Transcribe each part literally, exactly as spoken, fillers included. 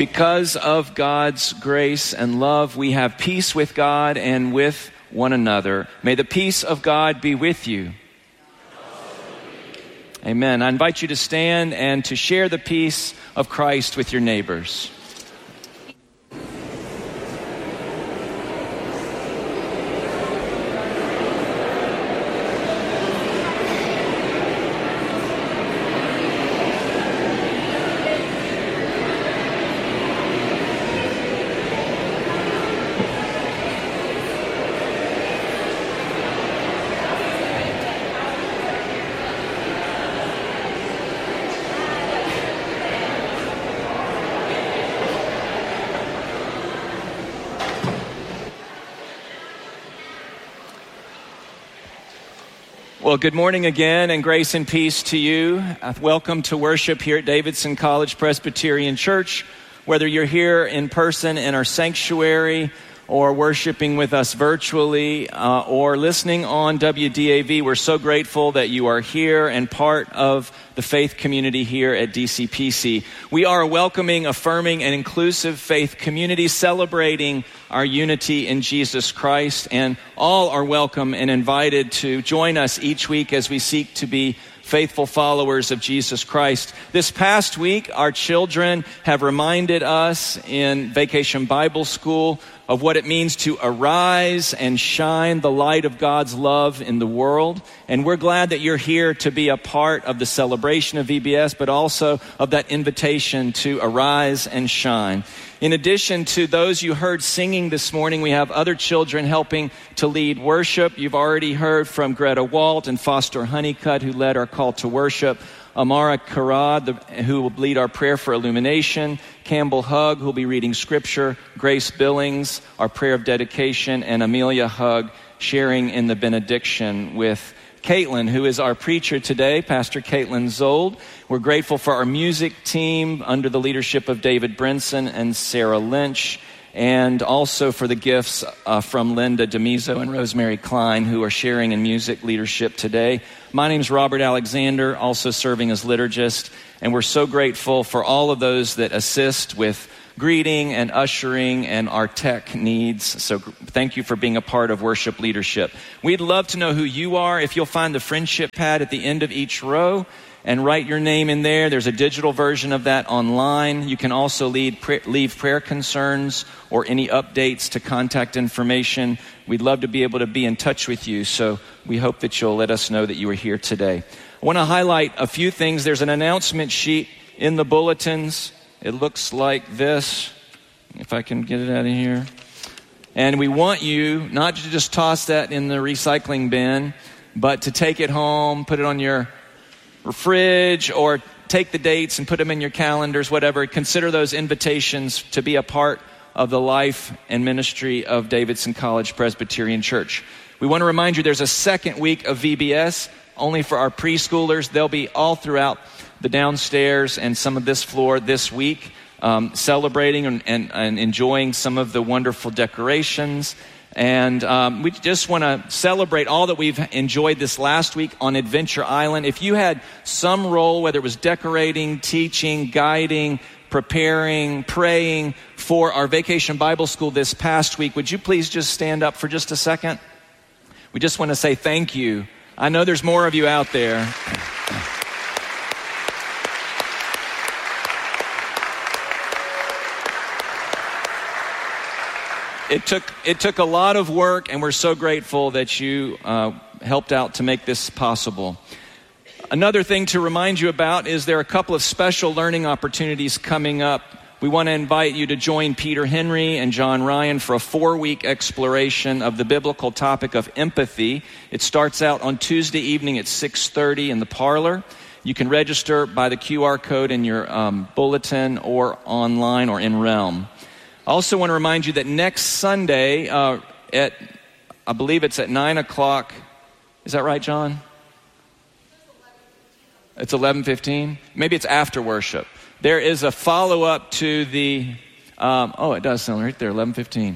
Because of God's grace and love, we have peace with God and with one another. May the peace of God be with you. Amen. I invite you to stand and to share the peace of Christ with your neighbors. Well, good morning again, and grace and peace to you. Uh, welcome to worship here at Davidson College Presbyterian Church. Whether you're here in person in our sanctuary, or worshiping with us virtually, uh, or listening on W D A V, we're so grateful that you are here and part of the faith community here at D C P C. We are a welcoming, affirming, and inclusive faith community celebrating our unity in Jesus Christ, and all are welcome and invited to join us each week as we seek to be faithful followers of Jesus Christ. This past week, our children have reminded us in Vacation Bible School of what it means to arise and shine the light of God's love in the world. And we're glad that you're here to be a part of the celebration of V B S, but also of that invitation to arise and shine. In addition to those you heard singing this morning, we have other children helping to lead worship. You've already heard from Greta Walt and Foster Honeycutt, who led our call to worship. Amara Karad, the, who will lead our prayer for illumination. Campbell Hugg, who will be reading scripture. Grace Billings, our prayer of dedication. And Amelia Hugg, sharing in the benediction with Caitlin, who is our preacher today, Pastor Caitlin Zold. We're grateful for our music team under the leadership of David Brinson and Sarah Lynch, and also for the gifts uh, from Linda Demizo and Rosemary Klein, who are sharing in music leadership today. My name's Robert Alexander, also serving as liturgist, and we're so grateful for all of those that assist with greeting and ushering and our tech needs. So thank you for being a part of worship leadership. We'd love to know who you are. If you'll find the friendship pad at the end of each row and write your name in there. There's a digital version of that online. You can also leave, leave prayer concerns or any updates to contact information. We'd love to be able to be in touch with you. So we hope that you'll let us know that you are here today. I want to highlight a few things. There's an announcement sheet in the bulletins. It looks like this, if I can get it out of here. And we want you not to just toss that in the recycling bin, but to take it home, put it on your fridge, or take the dates and put them in your calendars, whatever. Consider those invitations to be a part of the life and ministry of Davidson College Presbyterian Church. We want to remind you there's a second week of V B S only for our preschoolers. They'll be all throughout the downstairs and some of this floor this week, um, celebrating and, and, and enjoying some of the wonderful decorations. And um, we just want to celebrate all that we've enjoyed this last week on Adventure Island. If you had some role, whether it was decorating, teaching, guiding, preparing, praying for our Vacation Bible School this past week, would you please just stand up for just a second? We just want to say thank you. I know there's more of you out there. It took it took a lot of work, and we're so grateful that you uh, helped out to make this possible. Another thing to remind you about is there are a couple of special learning opportunities coming up. We want to invite you to join Peter Henry and John Ryan for a four-week exploration of the biblical topic of empathy. It starts out on Tuesday evening at six thirty in the parlor. You can register by the Q R code in your um, bulletin or online or in Realm. I also want to remind you that next Sunday uh, at, I believe it's at nine o'clock. Is that right, John? It's eleven fifteen. Maybe it's after worship. There is a follow-up to the, um, oh, it does sound right there, eleven fifteen.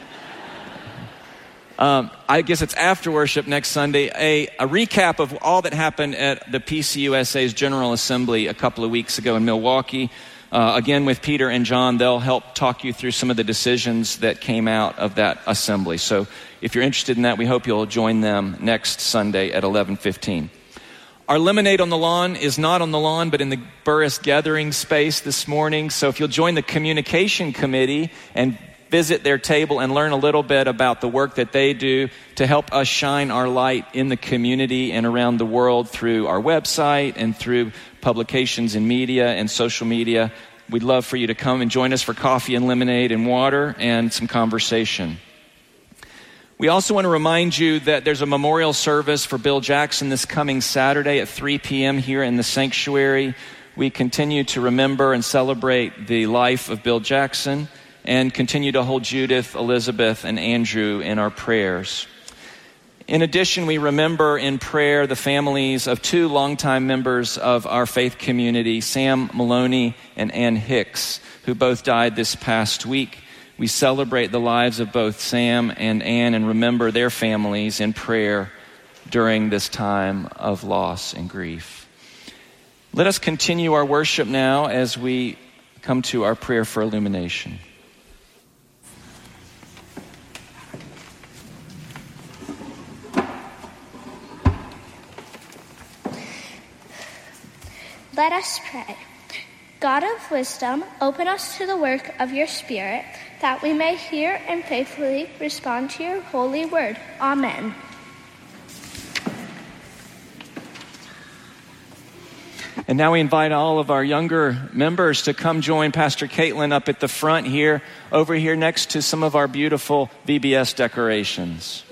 Um, I guess it's after worship next Sunday, a, a recap of all that happened at the P C U S A's General Assembly a couple of weeks ago in Milwaukee. Uh, again, with Peter and John, they'll help talk you through some of the decisions that came out of that assembly. So if you're interested in that, we hope you'll join them next Sunday at eleven fifteen. Our lemonade on the lawn is not on the lawn, but in the Burris gathering space this morning. So if you'll join the communication committee and visit their table and learn a little bit about the work that they do to help us shine our light in the community and around the world through our website and through publications in media and social media, we'd love for you to come and join us for coffee and lemonade and water and some conversation. We also want to remind you that there's a memorial service for Bill Jackson this coming Saturday at three p.m. here in the sanctuary. We continue to remember and celebrate the life of Bill Jackson and continue to hold Judith, Elizabeth, and Andrew in our prayers. In addition, we remember in prayer the families of two longtime members of our faith community, Sam Maloney and Ann Hicks, who both died this past week. We celebrate the lives of both Sam and Ann and remember their families in prayer during this time of loss and grief. Let us continue our worship now as we come to our prayer for illumination. Let us pray. God of wisdom, open us to the work of your Spirit, that we may hear and faithfully respond to your holy word. Amen. And now we invite all of our younger members to come join Pastor Caitlin up at the front here, over here next to some of our beautiful V B S decorations.